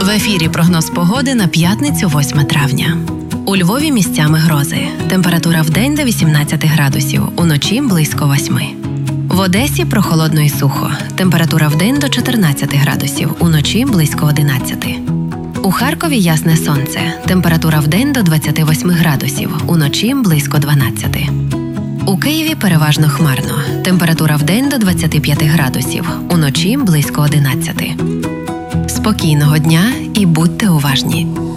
В ефірі прогноз погоди на п'ятницю 8 травня. У Львові місцями грози. Температура вдень до 18 градусів, уночі близько 8. В Одесі прохолодно і сухо. Температура вдень до 14 градусів, уночі близько 11. У Харкові ясне сонце. Температура вдень до 28 градусів, уночі близько 12. У Києві переважно хмарно. Температура вдень до 25 градусів, уночі близько 11. Спокійного дня і будьте уважні!